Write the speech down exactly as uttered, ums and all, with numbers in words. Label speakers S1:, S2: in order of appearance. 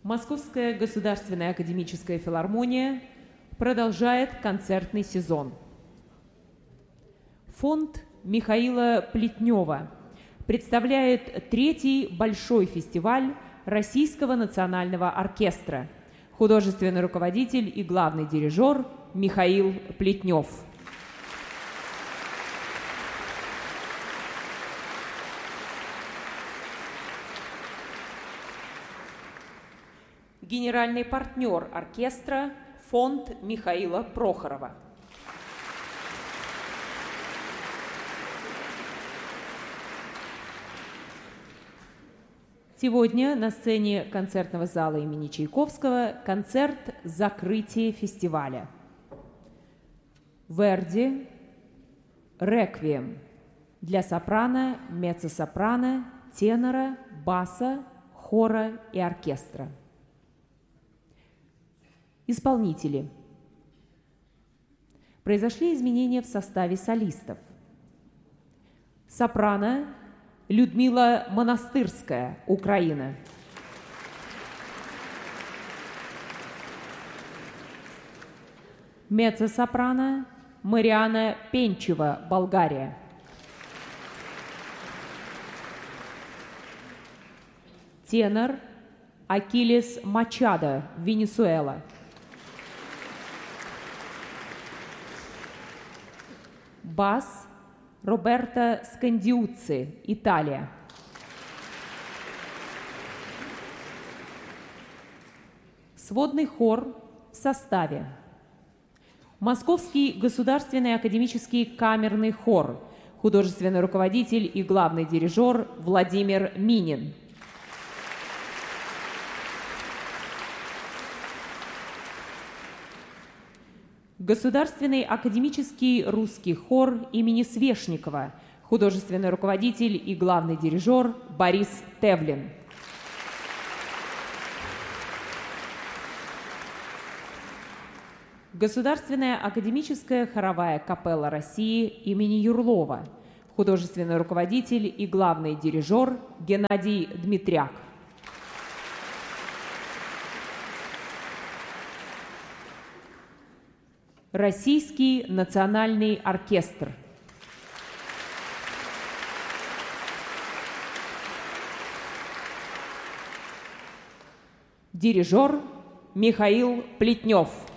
S1: Московская государственная академическая филармония продолжает концертный сезон. Фонд Михаила Плетнева представляет третий большой фестиваль Российского национального оркестра. Художественный руководитель и главный дирижер Михаил Плетнев. Генеральный партнер оркестра – фонд Михаила Прохорова. Сегодня на сцене концертного зала имени Чайковского концерт закрытия фестиваля. Верди «Реквием» для сопрано, меццо-сопрано, тенора, баса, хора и оркестра. Исполнители. Произошли изменения в составе солистов. Сопрано Людмила Монастырская, Украина. Меццо-сопрано Мариана Пенчева, Болгария. Тенор Акилес Мачадо, Венесуэла. Бас Роберто Скандиуцци, Италия. Сводный хор в составе. Московский государственный академический камерный хор, художественный руководитель и главный дирижер Владимир Минин. Государственный академический русский хор имени Свешникова, художественный руководитель и главный дирижер Борис Тевлин. Государственная академическая хоровая капелла России имени Юрлова, художественный руководитель и главный дирижер Геннадий Дмитряк. Российский национальный оркестр. Дирижер Михаил Плетнев.